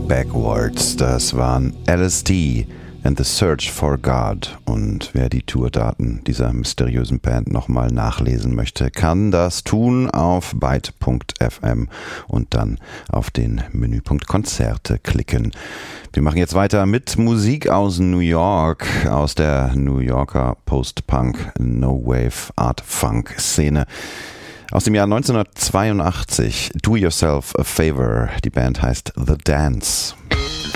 Backwards, das waren LSD and the Search for God. Und wer die Tourdaten dieser mysteriösen Band nochmal nachlesen möchte, kann das tun auf byte.fm und dann auf den Menüpunkt Konzerte klicken. Wir machen jetzt weiter mit Musik aus New York, aus der New Yorker Post-Punk, No-Wave, Art-Funk-Szene. Aus dem Jahr 1982, Do Yourself a Favor. Die Band heißt The Dance.